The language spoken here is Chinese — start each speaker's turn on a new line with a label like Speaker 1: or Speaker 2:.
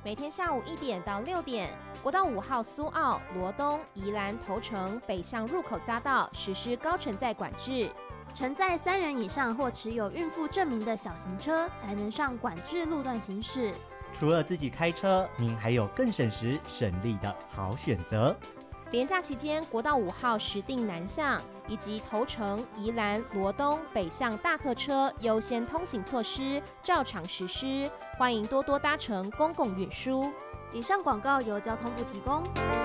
Speaker 1: 每天下午1点到6点，国道5号苏澳、罗东、宜兰头城北向入口匝道实施高承载管制，
Speaker 2: 承载3人以上或持有孕妇证明的小型车才能上管制路段行驶。
Speaker 3: 除了自己开车，您还有更省时省力的好选择。
Speaker 1: 连假期间，国道5号石碇南向以及头城、宜兰、罗东北向大客车优先通行措施照常实施，欢迎多多搭乘公共运输。
Speaker 2: 以上广告由交通部提供。